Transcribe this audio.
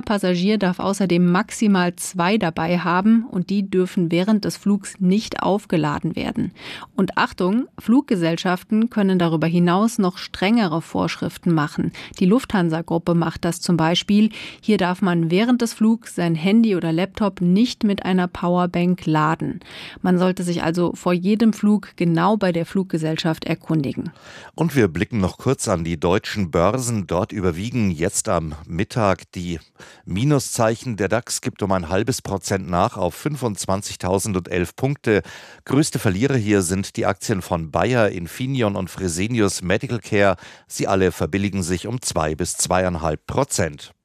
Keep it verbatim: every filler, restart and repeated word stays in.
Passagier darf außerdem maximal zwei dabei haben und die dürfen während des Flugs nicht aufgeladen werden. Und Achtung, Fluggesellschaften können darüber hinaus noch strengere Vorschriften machen. Die Lufthansa-Gruppe macht das zum Beispiel. Hier darf man während des Flugs sein Handy oder Laptop nicht mit einer Powerbank laden. Man sollte sich also vor jedem Flug genau bei der Fluggesellschaft erkundigen. Und wir blicken noch kurz an die deutschen Börsen. Dort überwiegen jetzt am Mittag die Minuszeichen. Der DAX gibt um ein halbes Prozent nach auf fünfundzwanzigtausendelf Punkte. Größte Verlierer hier sind die Aktien von Bayer, Infineon und Fresenius Medical Care. Sie alle verbilligen sich um zwei bis zweieinhalb Prozent.